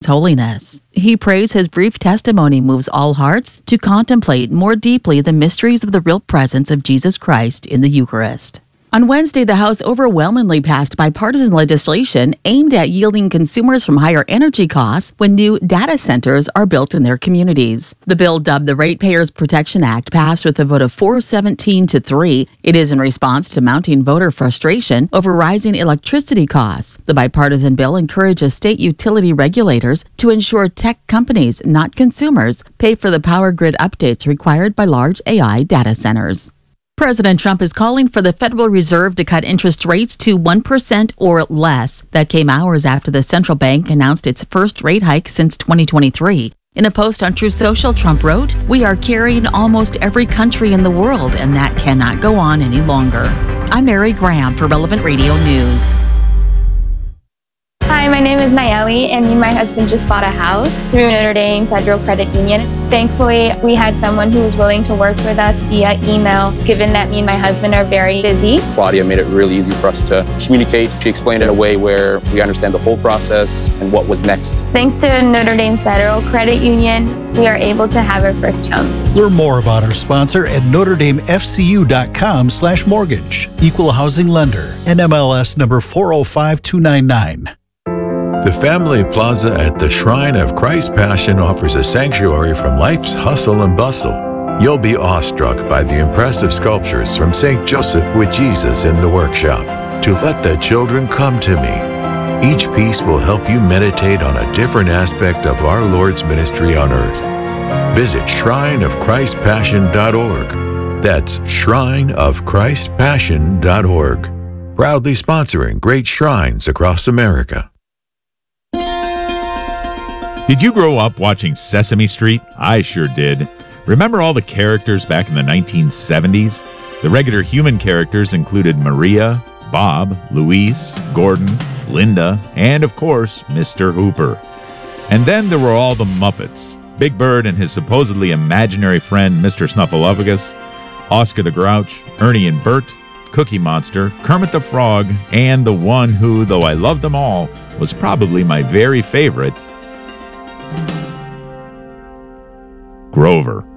holiness. He prays his brief testimony moves all hearts to contemplate more deeply the mysteries of the real presence of Jesus Christ in the Eucharist. On Wednesday, the House overwhelmingly passed bipartisan legislation aimed at yielding consumers from higher energy costs when new data centers are built in their communities. The bill, dubbed the Ratepayers Protection Act, passed with a vote of 417 to 3. It is in response to mounting voter frustration over rising electricity costs. The bipartisan bill encourages state utility regulators to ensure tech companies, not consumers, pay for the power grid updates required by large AI data centers. President Trump is calling for the Federal Reserve to cut interest rates to 1% or less. That came hours after the central bank announced its first rate hike since 2023. In a post on Truth Social, Trump wrote, "We are carrying almost every country in the world, and that cannot go on any longer." I'm Mary Graham for Relevant Radio News. Hi, my name is Nayeli, and me and my husband just bought a house through Notre Dame Federal Credit Union. Thankfully, we had someone who was willing to work with us via email, given that me and my husband are very busy. Claudia made it really easy for us to communicate. She explained it in a way where we understand the whole process and what was next. Thanks to Notre Dame Federal Credit Union, we are able to have our first home. Learn more about our sponsor at NotreDameFCU.com/mortgage. Equal housing lender. NMLS number 405299. The Family Plaza at the Shrine of Christ Passion offers a sanctuary from life's hustle and bustle. You'll be awestruck by the impressive sculptures from St. Joseph with Jesus in the workshop. To Let the Children Come to Me. Each piece will help you meditate on a different aspect of our Lord's ministry on earth. Visit shrineofchristpassion.org. That's shrineofchristpassion.org. Proudly sponsoring great shrines across America. Did you grow up watching Sesame Street? I sure did. Remember all the characters back in the 1970s? The regular human characters included Maria, Bob, Luis, Gordon, Linda, and of course, Mr. Hooper. And then there were all the Muppets. Big Bird and his supposedly imaginary friend, Mr. Snuffleupagus, Oscar the Grouch, Ernie and Bert, Cookie Monster, Kermit the Frog, and the one who, though I loved them all, was probably my very favorite, Grover.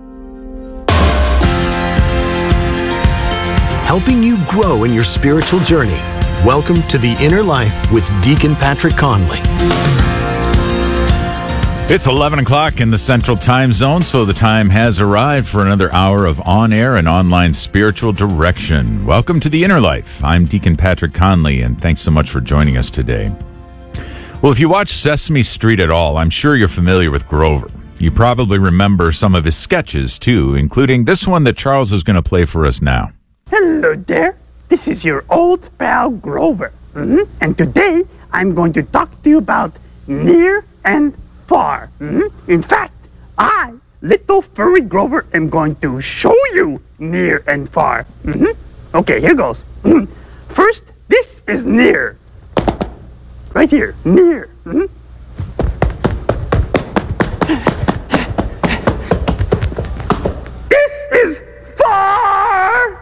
Helping you grow in your spiritual journey. Welcome to The Inner Life with Deacon Patrick Conley. It's 11 o'clock in the Central Time Zone, so the time has arrived for another hour of on-air and online spiritual direction. Welcome to The Inner Life. I'm Deacon Patrick Conley, and thanks so much for joining us today. Well, if you watch Sesame Street at all, I'm sure you're familiar with Grover. You probably remember some of his sketches, too, including this one that Charles is going to play for us now. Hello there. This is your old pal Grover. And today, I'm going to talk to you about near and far. In fact, I, little furry Grover, am going to show you near and far. Okay, here goes. First, this is near. Right here, near. This is far!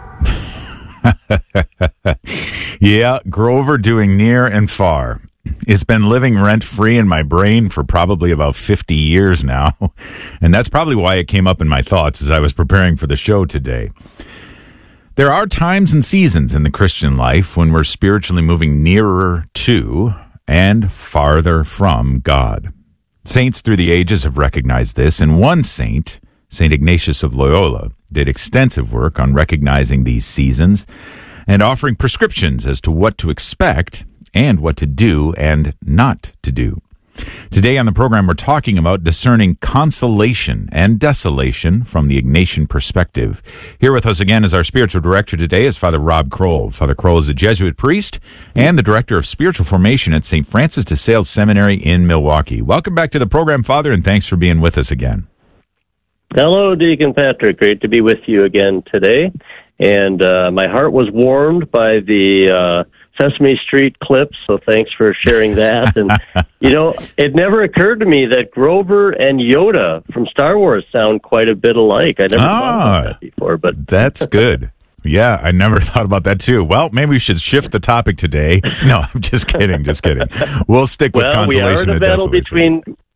Yeah, Grover doing near and far. It's been living rent-free in my brain for probably about 50 years now. And that's probably why it came up in my thoughts as I was preparing for the show today. There are times and seasons in the Christian life when we're spiritually moving nearer to and farther from God. Saints through the ages have recognized this, and one saint, St. Ignatius of Loyola, did extensive work on recognizing these seasons and offering prescriptions as to what to expect and what to do and not to do. Today on the program, we're talking about discerning consolation and desolation from the Ignatian perspective. Here with us again as our spiritual director today is Father Rob Kroll. Father Kroll is a Jesuit priest and the director of spiritual formation at St. Francis de Sales Seminary in Milwaukee. Welcome back to the program, Father, and thanks for being with us again. Hello, Deacon Patrick. Great to be with you again today. And my heart was warmed by the Sesame Street clips, so thanks for sharing that. And, you know, it never occurred to me that Grover and Yoda from Star Wars sound quite a bit alike. I never thought about that before. But that's good. Yeah, I never thought about that, too. Well, maybe we should shift the topic today. No, I'm just kidding, just kidding. We'll stick with consolation we are in a battle between